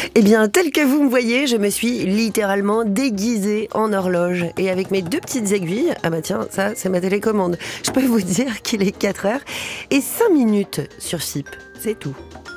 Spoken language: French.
Eh bien, tel que vous me voyez, je me suis littéralement déguisée en horloge. Et avec mes 2 petites aiguilles, ah bah tiens, ça c'est ma télécommande. Je peux vous dire qu'il est 4 heures et 5 minutes sur FIP, c'est tout.